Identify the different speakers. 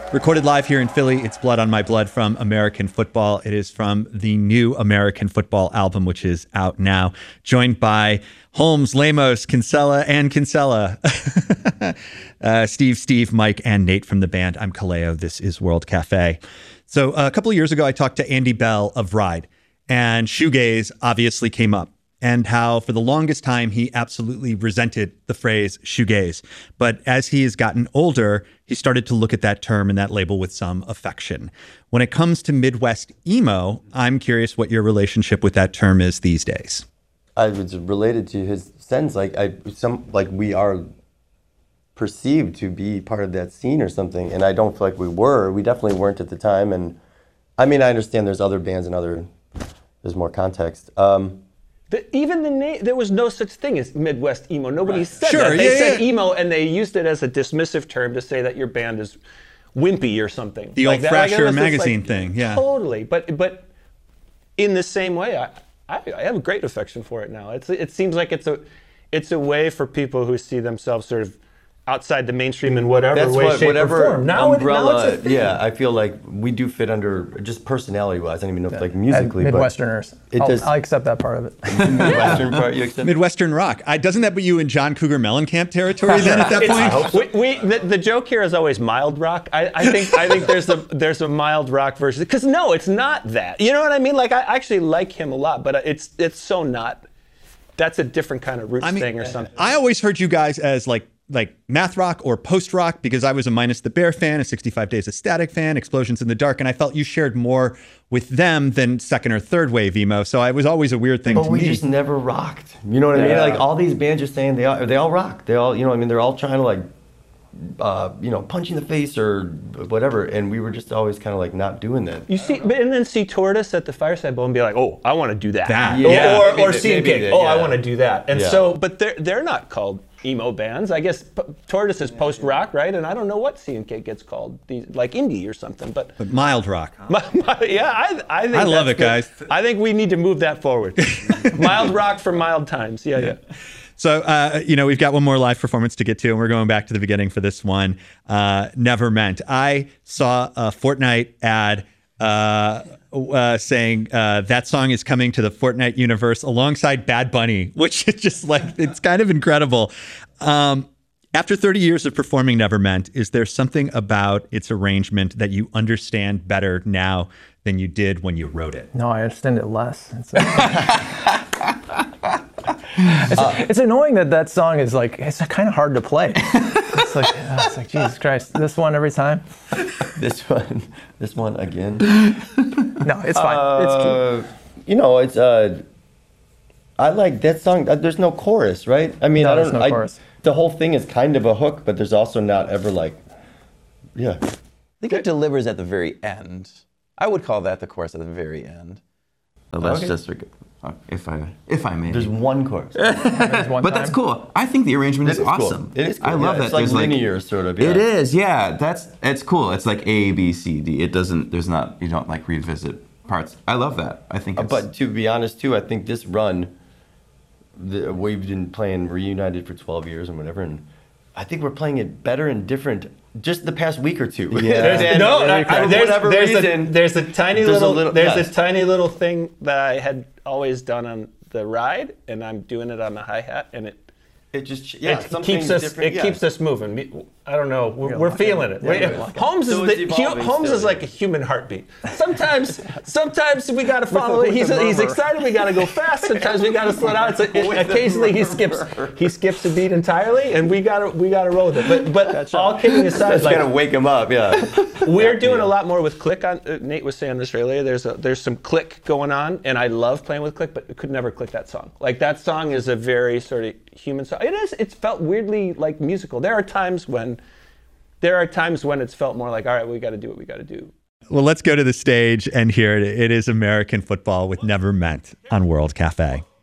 Speaker 1: Recorded live here in Philly, it's Blood on My Blood from American Football. It is from the new American Football album, which is out now. Joined by Holmes, Lemos, Kinsella, and Kinsella. Steve, Mike, and Nate from the band. I'm Kaleo. This is World Cafe. So a couple of years ago, I talked to Andy Bell of Ride, and shoegaze obviously came up, and how for the longest time he absolutely resented the phrase shoegaze. But as he has gotten older, he started to look at that term and that label with some affection. When it comes to Midwest emo, I'm curious what your relationship with that term is these days.
Speaker 2: I was related to his sense, like we are perceived to be part of that scene or something, and I don't feel like we were. We definitely weren't at the time, and I mean, I understand there's other bands and there's more context.
Speaker 3: Even the name, there was no such thing as Midwest emo. Nobody said that. They said emo, and they used it as a dismissive term to say that your band is wimpy or something.
Speaker 1: The old Thrasher magazine thing, yeah.
Speaker 3: Totally, but in the same way, I have a great affection for it now. It seems like it's a way for people who see themselves sort of outside the mainstream in whatever way, shape, or form. Now
Speaker 2: umbrella,
Speaker 3: it's a thing.
Speaker 2: Yeah, I feel like we do fit under, just personality-wise, I don't even know if like musically,
Speaker 4: Midwesterners. I'll accept that part of it.
Speaker 2: Midwestern part, you accept?
Speaker 1: Midwestern rock. Doesn't that put you in John Cougar Mellencamp territory then at that
Speaker 3: point? The joke here is always mild rock. I think there's a mild rock version, because no, it's not that. You know what I mean? Like, I actually like him a lot, but it's so not. That's a different kind of roots thing or something.
Speaker 1: I always heard you guys as like math rock or post rock, because I was a Minus the Bear fan, a 65 Days of Static fan, Explosions in the Dark, and I felt you shared more with them than second or third wave emo. So it was always a weird thing to me.
Speaker 2: But we just never rocked. You know what I mean? Like all these bands are saying they all rock. They all, they're all trying to like, punch in the face or whatever, and we were just always kind of like not doing that.
Speaker 3: You see, and then see Tortoise at the Fireside Bowl and be like, oh, I want to do that. Or see him gig, I want to do that. And so, but they're not called emo bands. I guess Tortoise is post rock, right? And I don't know what C&K gets called, like indie or something, but
Speaker 1: mild rock.
Speaker 3: I think
Speaker 1: I love it, guys.
Speaker 3: I think we need to move that forward. Mild rock for mild times. Yeah.
Speaker 1: So, we've got one more live performance to get to, and we're going back to the beginning for this one. Never Meant. I saw a Fortnite ad saying that song is coming to the Fortnite universe alongside Bad Bunny, which is just like, it's kind of incredible. After 30 years of performing Never Meant, is there something about its arrangement that you understand better now than you did when you wrote it?
Speaker 4: No, I understand it less. It's annoying that song is like, it's kind of hard to play. It's like Jesus Christ, this one every time.
Speaker 2: This one again.
Speaker 4: No, it's fine. It's cute. I like that song. There's no chorus, right? I mean, there's no chorus.
Speaker 2: The whole thing is kind of a hook, but there's also not ever like,
Speaker 5: I think it delivers at the very end. I would call that the chorus at the very end.
Speaker 6: So that's just if I may.
Speaker 2: There's one chorus.
Speaker 6: But that's cool. I think the arrangement is awesome.
Speaker 2: Cool. It is cool.
Speaker 6: I love that.
Speaker 2: It's like linear sort of. Yeah.
Speaker 6: It is, yeah. It's cool. It's like A, B, C, D. You don't like revisit parts. I love that. I think it's...
Speaker 2: But to be honest too, I think this run, we've been playing Reunited for 12 years and whatever, and I think we're playing it better and different just the past week or two.
Speaker 3: Yeah. There's a tiny little thing that I had always done on the ride, and I'm doing it on the hi-hat, and it keeps us moving. I don't know. We're feeling it. Holmes is like a human heartbeat. Sometimes we got to follow it. He's excited. We got to go fast. Sometimes we got to slow down. Occasionally he skips a beat entirely, and we got to roll with it. But all kidding aside,
Speaker 2: it's got to wake him up. Yeah.
Speaker 3: We're doing a lot more with click on. Nate was saying this earlier. There's some click going on, and I love playing with click, but it could never click that song. Like that song is a very sort of human song. It is. It's felt weirdly like musical. There are times when it's felt more like, all right, we got to do what we got to do.
Speaker 1: Well, let's go to the stage and hear it. It is American Football with Never Meant on World Cafe.